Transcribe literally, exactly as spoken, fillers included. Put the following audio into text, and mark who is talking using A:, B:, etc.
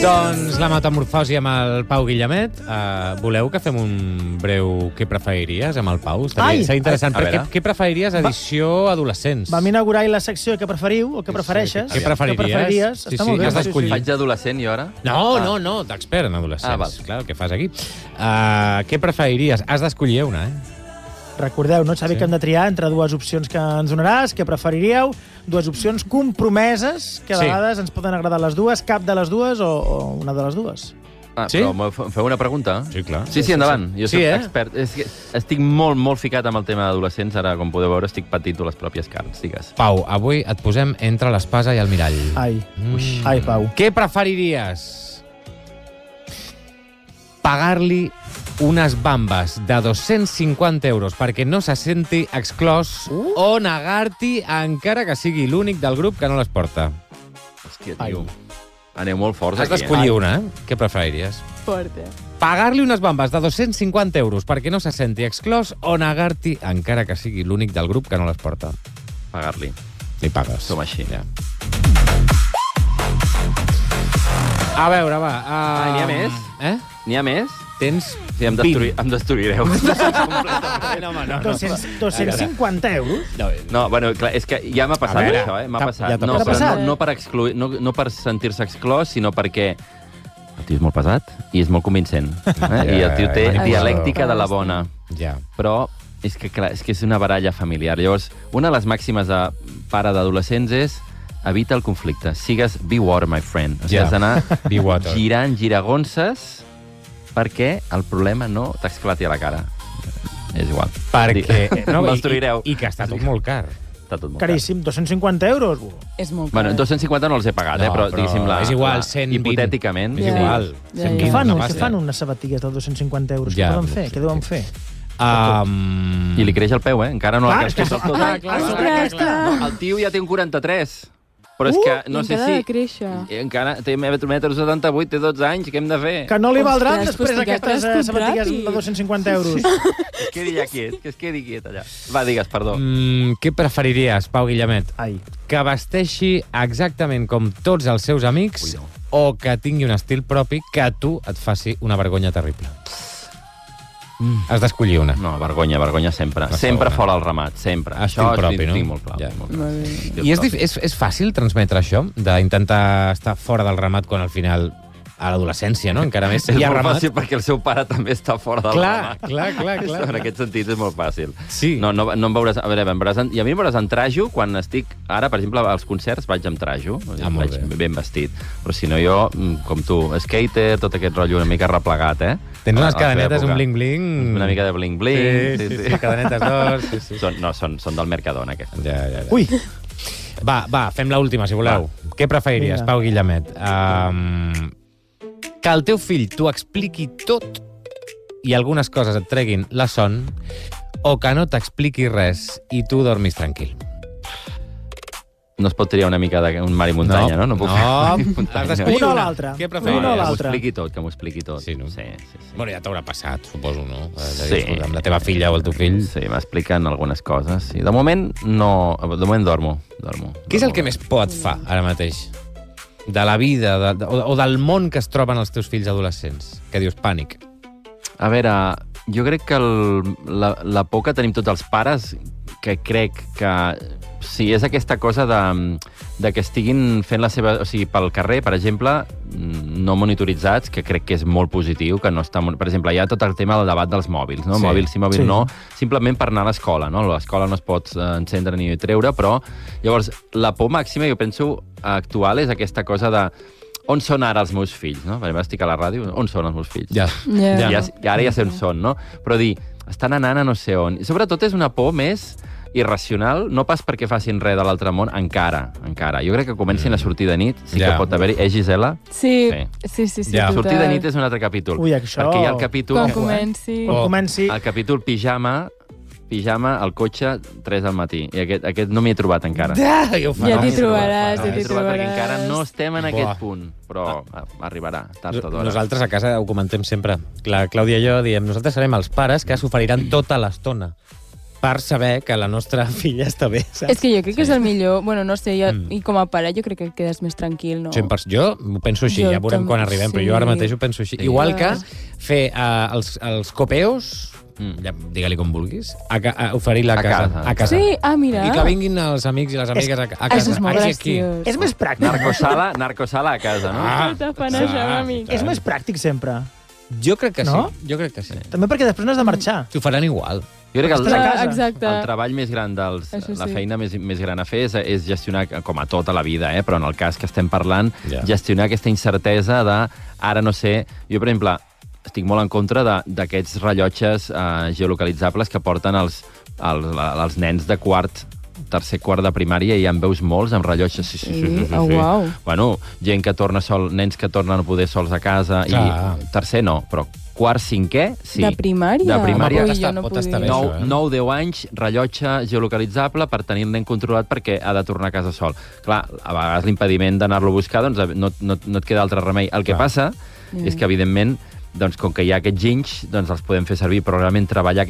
A: Doncs la metamorfosi amb el Pau Guillamet. Uh, voleu que fem un breu què preferiries amb el Pau? Estaria, seria interessant. Ai, què, què preferiries edició adolescents?
B: Vam inaugurar la secció què preferiu o què prefereixes.
A: Sí, què preferiries? Què preferiries?
B: Sí, Està sí, molt bé.
A: Has d'escollir.
C: Faig d'adolescent jo ara?
A: No, ah. no, no, d'expert en adolescents.
C: Ah, val.
A: Clar, què fas aquí? Uh, què preferiries? Has d'escollir una, eh?
B: Recordeu, no, Xavi, sí. que hem de triar entre dues opcions que ens donaràs, què preferiríeu, dues opcions compromeses, que a sí. vegades ens poden agradar les dues, cap de les dues o, o una de les dues.
C: Ah,
A: sí?
C: Però feu una pregunta?
A: Sí, clar.
C: Sí, sí, endavant. Jo soc
A: sí, eh?
C: expert. És que estic molt, molt ficat amb el tema d'adolescents. Ara, com podeu veure, estic patint les pròpies carns, digues.
A: Pau, avui et posem entre l'espasa i el mirall.
B: Ai,
A: mm.
B: ai, Pau.
A: Què preferiries? Pagar-li unes bambes de dos-cents cinquanta euros perquè no se senti exclòs uh. o negar-t'hi encara que sigui l'únic del grup que no les porta.
C: Hòstia, tio. Aneu molt forts
A: Has
C: aquí.
A: Has d'escollir eh? una, eh? Què preferiries?
D: Forte.
A: Pagar-li unes bambes de dos-cents cinquanta euros perquè no se senti exclòs o negar-t'hi encara que sigui l'únic del grup que no les porta?
C: Pagar-li.
A: Li pagues.
C: Som així.
A: Ja. A veure, va. Uh...
C: Ah, n'hi ha més?
A: Eh?
C: N'hi ha més?
A: Tens
C: Sí, em, destruir, em destruireu.
A: no, home, no,
B: dos-cents, dos-cents cinquanta euros?
C: No, no, bueno, clar, és que ja m'ha passat
A: veure,
C: això, eh? M'ha passat.
A: Ja
C: no, però
B: passat.
C: no, no per excluir, no, no per sentir-se exclòs, sinó perquè el tio és molt pesat i és molt convincent. Eh? Ja, I el tio té
A: ja,
C: dialèctica de la bona.
A: Ja.
C: Però és que, clar, és que és una baralla familiar. Llavors, una de les màximes de pare d'adolescents és evita el conflicte. Sigues be water, my friend. O sigui,
A: Ja.
C: has d'anar
A: Be water.
C: girant giragonses perquè el problema no t'exclati a la cara. És igual.
A: Perquè...
C: No,
A: i,
C: destruireu.
A: i, I que està tot molt car.
C: Està tot molt
B: Caríssim, dos-cents cinquanta euros.
D: És molt
C: Bueno,
D: car.
C: dos-cents cinquanta no els he pagat,
A: No,
C: eh, però,
A: però
C: diguéssim, la,
A: és igual,
C: la,
A: cent vint.
C: hipotèticament.
A: És
D: Ja,
A: igual.
D: ja,
A: cent
D: ja.
B: Què
A: vint,
B: fan,
A: una
B: què
A: pasta.
B: fan unes sabatilles de dos-cents cinquanta euros?
A: Ja.
B: Què poden fer? Què deuen fer?
A: Um...
C: I li creix el peu, eh? Encara no
B: Clar,
C: l'ha
B: és que
C: crescut
B: això-
C: tot.
B: clar, clar,
D: Ostres, clar.
C: No, el tio ja té un quaranta-tres. Però és que no
D: I
C: sé
D: encara
C: si...
D: ha de créixer.
C: I encara té un metre setanta-vuit, té dotze anys, què hem de fer?
B: Que no li valdran
D: Ostres,
B: després
D: pues
B: aquestes
D: t'has
B: eh, sabatilles
D: comprat i-
B: de dos-cents cinquanta euros.
C: Que es quedi ja quiet, que es quedi quiet allà. Va, digues, perdó.
A: Mm, què preferiries, Pau Guillamet?
B: Ai.
A: Que vesteixi exactament com tots els seus amics
C: Ui, no.
A: o que tingui un estil propi que a tu et faci una vergonya terrible? Mm. Has d'escollir una.
C: No, vergonya, vergonya sempre.
A: La
C: sempre
A: segona.
C: fora el ramat, sempre.
A: Estil
C: Això
A: propi,
C: ho
A: no?
C: tinc molt clar.
A: Ja.
C: tinc molt clar.
D: Molt bé.
C: Estil
A: I és,
C: propi.
A: dif- és, és fàcil transmetre això? D'intentar estar fora del ramat quan al final, a l'adolescència, no? Encara més
C: És
A: hi ha
C: molt
A: ramat.
C: fàcil perquè el seu pare també està fora del
A: Clar,
C: ramat.
A: clar, clar, clar.
C: En aquest sentit és molt fàcil.
A: Sí.
C: No, no, no em veuràs... A veure, em veuràs en, I a mi em veuràs en trajo quan estic... Ara, per exemple, als concerts vaig amb trajo.
A: Ah, molt
C: vaig
A: bé.
C: ben vestit. Però si no, jo, mm, com tu, skater, tot aquest rotllo una mica replegat, eh?
A: Tens
C: A-
A: unes
C: a la
A: cadenetes,
C: seva
A: un
C: època.
A: bling-bling.
C: Una mica de bling-bling.
A: Sí, sí, sí, cadenetes d'or. Sí, sí.
C: Són, no, són, són del Mercadona, aquestes.
A: Ja, ja, ja.
B: Ui,
A: Va, va, fem l'última, si voleu. Va. Què preferiries,
B: Vinga.
A: Pau Guillamet? Um, que el teu fill t'ho expliqui tot i algunes coses et treguin la son, o que no t'expliqui res i tu dormis tranquil?
C: No es pot triar una mica d'un mar i muntanya, no?
A: No,
C: puc
A: no,
C: mar i
A: has
C: muntanya.
A: d'escollir
B: Una o
A: una.
B: l'altra.
A: Què
B: Una o
A: preferiries?
C: Que m'ho
B: l'altra.
C: expliqui tot, que m'ho expliqui tot.
A: Sí, no?
C: Sí, sí, sí.
A: Bueno, ja t'haurà passat, suposo, no? És a
C: Sí.
A: dir, escolta, amb la teva filla o el teu fill.
C: Sí, m'expliquen algunes coses. Sí. De moment, no... De moment dormo. dormo
A: Què és el que més por et fa, ara mateix? De la vida, de, de, o, o del món que es troben els teus fills adolescents? Que dius pànic.
C: A veure, jo crec que el, la, la por que tenim tots els pares, que crec que... Sí, és aquesta cosa de, de que estiguin fent la seva... O sigui, pel carrer, per exemple, no monitoritzats, que crec que és molt positiu, que no està... Per exemple, hi ha tot el tema del debat dels mòbils, no?
A: Sí.
C: Mòbils sí, mòbils
B: Sí.
C: no, simplement per anar a l'escola, no? L'escola no es pot eh, encendre ni treure, però llavors la por màxima, jo penso, actual, és aquesta cosa de on són ara els meus fills, no? Per exemple, estic a la ràdio, on són els meus fills?
A: Ja.
D: Ja.
C: Ja, ja, ara ja sé on són, no? Però dir, estan anant a no sé on. I sobretot és una por més irracional, no pas perquè facin res de l'altre món, encara, encara. Jo crec que comencin a sortir de nit, sí
A: Ja.
C: que pot haver-hi... Eh, Gisela?
D: Sí,
C: Sí.
D: sí, sí, sí,
A: Ja.
D: total.
C: Sortir de nit és un altre capítol.
B: Ui, això-
C: Perquè hi ha el capítol...
D: Quan
B: Ojo, eh?
D: comenci...
B: quan
A: Oh.
B: comenci...
C: El capítol pijama, pijama al cotxe, tres del matí. I aquest, aquest no m'hi he trobat encara.
A: Ja, ja ho
D: Ja
A: faràs.
D: t'hi trobaràs,
C: No
D: ja
C: m'hi
D: t'hi
C: he trobat perquè
D: trobaràs.
C: encara no estem en
A: Buah.
C: aquest punt, però arribarà, tard o d'hora.
A: Nosaltres a casa ho comentem sempre. La Clàudia i jo diem, nosaltres serem els pares que s'oferiran tota l'estona. per saber que la nostra filla està bé, saps?
D: És que jo crec que és el millor... Bueno, no sé, jo,
A: Mm.
D: i com a pare jo crec que quedes més tranquil, no?
A: cent per cent. Jo ho penso així,
D: Jo
A: ja veurem
D: també,
A: quan arribem,
D: sí.
A: però jo ara mateix ho penso així.
C: Sí.
A: Igual que
D: Clar.
A: fer uh, els, els copeos,
C: Mm.
A: ja, digue-li com vulguis, a, ca- a oferir-la a,
C: A
A: casa.
C: casa.
A: A casa.
D: Sí, ah, mira.
A: I que vinguin els amics i les amigues a, a casa.
D: Això és molt
A: aquí, aquí.
D: graciós.
B: És més pràctic.
C: Narcosala, narcosala a casa, no?
A: Ah,
D: Tafanejar
A: clar,
D: una mica.
B: És més pràctic sempre.
A: Jo crec que
B: No?
A: sí, jo crec que sí.
B: També perquè després no has de marxar.
A: T'ho faran igual.
C: Jo crec que el,
B: Estàs a
D: Clar,
B: casa.
D: exacte.
C: el treball més gran dels...
D: Això
C: La
D: sí.
C: feina més, més gran a fer és, és gestionar, com a tota la vida, eh? Però en el cas que estem parlant,
A: Ja.
C: gestionar aquesta incertesa de, ara no sé... Jo, per exemple, estic molt en contra de- d'aquests rellotges eh, geolocalitzables que porten els, els, la- els nens de quart, tercer quart de primària, i ja en veus molts amb rellotges. Sí, sí, sí, sí, sí,
D: Oh,
C: sí.
D: uau.
C: Bueno, gent que torna sol, nens que tornen a poder sols a casa,
A: Clar.
C: i tercer no, però quart, cinquè, sí.
D: De primària?
C: De primària.
D: Ui,
A: Pot estar-
D: jo no
A: pot estar
D: podia.
A: bé,
C: nou,
A: això, eh?
C: nou deu anys, rellotge geolocalitzable per tenir el nen controlat perquè ha de tornar a casa sol. Clar, a vegades l'impediment d'anar-lo a buscar, doncs no, no, no et queda altre remei. El que
A: Clar.
C: passa
D: Mm.
C: és que, evidentment, doncs, com que hi ha aquests ginys, doncs els podem fer servir, però realment treballar